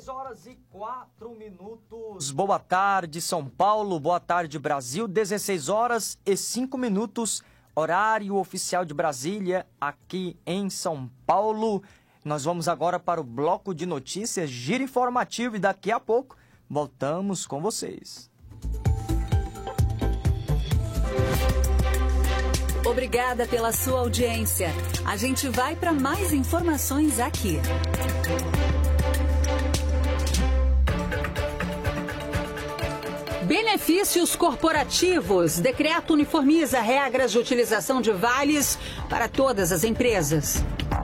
16h04. Boa tarde, São Paulo. Boa tarde, Brasil. 16h05. Horário oficial de Brasília, aqui em São Paulo. Nós vamos agora para o bloco de notícias, giro informativo, e daqui a pouco voltamos com vocês. Obrigada pela sua audiência. A gente vai para mais informações aqui. Benefícios corporativos. Decreto uniformiza regras de utilização de vales para todas as empresas.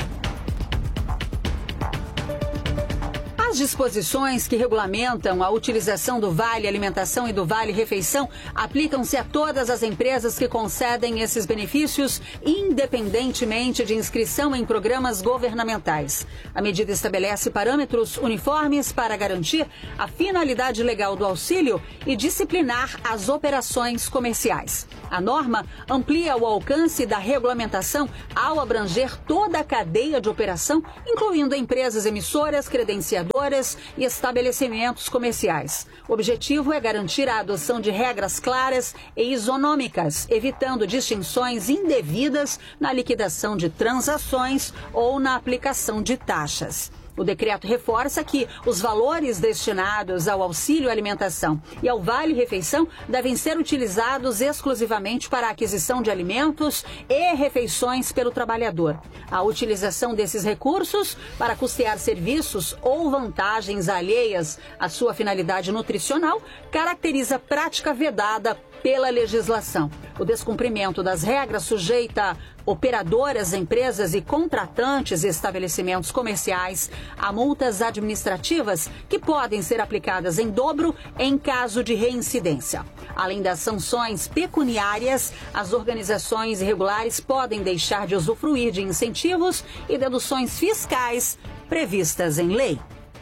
As disposições que regulamentam a utilização do Vale Alimentação e do Vale Refeição aplicam-se a todas as empresas que concedem esses benefícios, independentemente de inscrição em programas governamentais. A medida estabelece parâmetros uniformes para garantir a finalidade legal do auxílio e disciplinar as operações comerciais. A norma amplia o alcance da regulamentação ao abranger toda a cadeia de operação, incluindo empresas emissoras, credenciadoras e estabelecimentos comerciais. O objetivo é garantir a adoção de regras claras e isonômicas, evitando distinções indevidas na liquidação de transações ou na aplicação de taxas. O decreto reforça que os valores destinados ao auxílio alimentação e ao Vale Refeição devem ser utilizados exclusivamente para a aquisição de alimentos e refeições pelo trabalhador. A utilização desses recursos para custear serviços ou vantagens alheias à sua finalidade nutricional caracteriza prática vedada pela legislação. O descumprimento das regras sujeita operadoras, empresas e contratantes e estabelecimentos comerciais a multas administrativas que podem ser aplicadas em dobro em caso de reincidência. Além das sanções pecuniárias, as organizações irregulares podem deixar de usufruir de incentivos e deduções fiscais previstas em lei.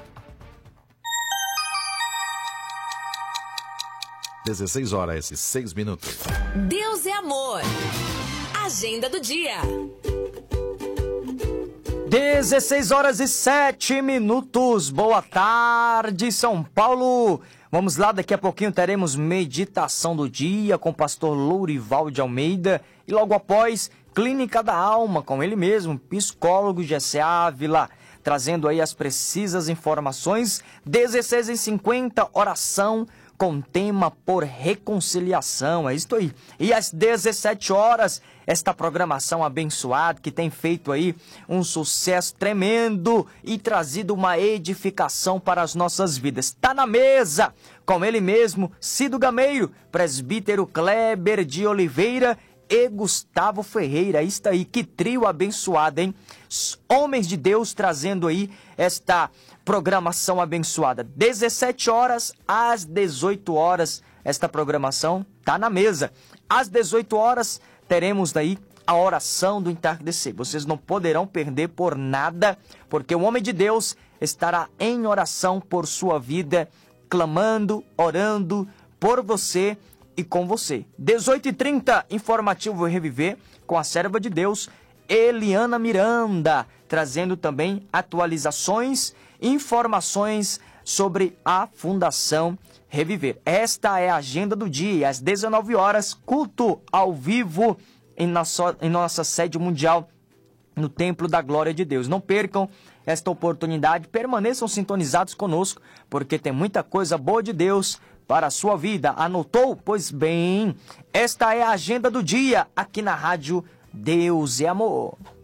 16h06. Deus é amor. Agenda do dia. 16h07. Boa tarde, São Paulo. Vamos lá, daqui a pouquinho teremos meditação do dia com o pastor Lourival de Almeida. E logo após, Clínica da Alma, com ele mesmo, psicólogo Jessé Ávila, trazendo aí as precisas informações. 16h50, oração com tema por reconciliação, é isso aí. E às 17 horas, esta programação abençoada que tem feito aí um sucesso tremendo e trazido uma edificação para as nossas vidas. Está na mesa com ele mesmo, Cido Gameiro, presbítero Kleber de Oliveira e Gustavo Ferreira. Isso aí, que trio abençoado, hein? Homens de Deus trazendo aí esta programação abençoada. 17 horas às 18 horas, esta programação tá na mesa. Às 18 horas, teremos daí a oração do entardecer. Vocês não poderão perder por nada, porque o homem de Deus estará em oração por sua vida, clamando, orando por você e com você. 18h30, informativo Reviver, com a serva de Deus, Eliana Miranda, trazendo também atualizações, informações sobre a Fundação Reviver. Esta é a agenda do dia. Às 19 horas, culto ao vivo em nossa sede mundial, no Templo da Glória de Deus. Não percam esta oportunidade, permaneçam sintonizados conosco, porque tem muita coisa boa de Deus para a sua vida. Anotou? Pois bem, esta é a agenda do dia aqui na Rádio Deus é Amor.